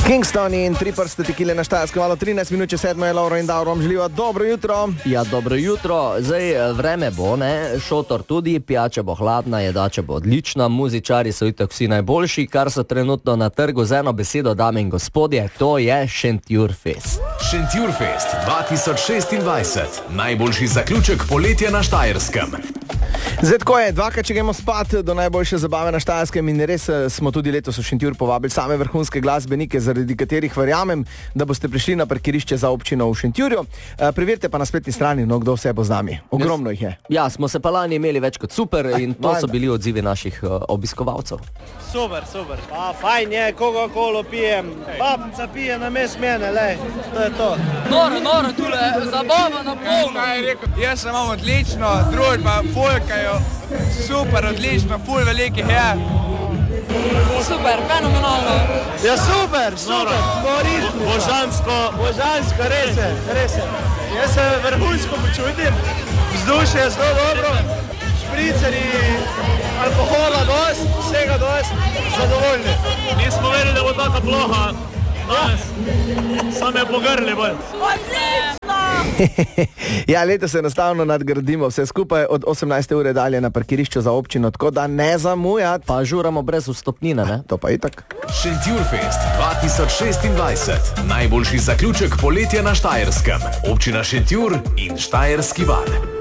Kingston in 3 prste tekile na Štajerskem valu, 13 minut, 7 je Laura in Davor vam želijo dobro jutro. Ja, dobro jutro. Zdaj vreme bo, ne, šotor tudi, pijača bo hladna, jedača bo odlična, muzičari so itak vsi najboljši, kar so trenutno na trgu. Z eno besedo, dame in gospodje, to je Šentjurfest. Šentjurfest 2026, najboljši zaključek poletja na Štajerskem. Zdaj tako je, dvakrat če gremo spat do najboljše zabave na Štajerskem in res smo tudi letos v Šentjur povabili same vrhunske glasbenike, zaradi katerih verjamem, da boste prišli na parkirišče za občino v Šentjurju. Preverite pa na spletni strani, no, kdo vse bo z nami. Ogromno jih je. Ja, smo se pa lani imeli več kot super in to so bili odzivi naših obiskovalcev. Super. Fajn je, koga-kolo pijem. Babnica pije namesto mene, lej, to je to. Noro, tule, zabava na polno. Jaz sem imam odlično, družba, folkajo, super, odlično, ful velikih je. Super, fenomenalno. Ja, super, božansko, res je. Jaz se vrhunsko počutim, vzdušje je zelo dobro, špriceri, alkohola dost, vsega dost, zadovoljni. Nismo verili, da bo taka ploha danes, sam je pogrli bolj. Ja, letos se enostavno nadgradimo vse skupaj od 18. ure dalje na parkirišču za občino, tako da ne zamujati. Pa žuramo brez vstopnine, ne? To pa itak. Šentjurfest 2026, najboljši zaključek poletja na Štajerskem. Občina Šentjur in Štajerski val.